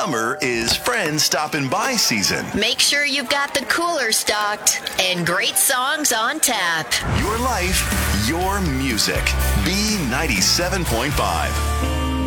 Summer is friends stopping by season. Make sure you've got the cooler stocked and great songs on tap. Your life, your music. B97.5.